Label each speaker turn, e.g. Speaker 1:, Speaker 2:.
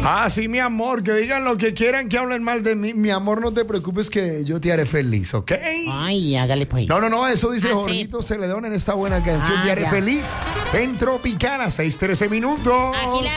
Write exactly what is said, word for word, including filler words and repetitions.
Speaker 1: Ah, sí, mi amor, que digan lo que quieran, que hablen mal de mí. Mi amor, no te preocupes que yo te haré feliz, ¿ok?
Speaker 2: Ay, hágale pues.
Speaker 1: No, no, no, eso dice
Speaker 2: Ah,
Speaker 1: Jorgito
Speaker 2: sí.
Speaker 1: Celedón en esta buena canción.
Speaker 2: Ah,
Speaker 1: Te haré
Speaker 2: ya.
Speaker 1: feliz en Tropicana, seis trece minutos.
Speaker 2: Aquí la